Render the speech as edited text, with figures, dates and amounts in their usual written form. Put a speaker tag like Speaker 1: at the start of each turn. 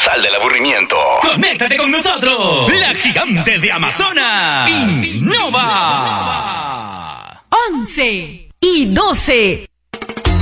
Speaker 1: Sal del aburrimiento.
Speaker 2: ¡Conéctate con nosotros! La gigante de Amazonas. Innova.
Speaker 3: 11 y 12.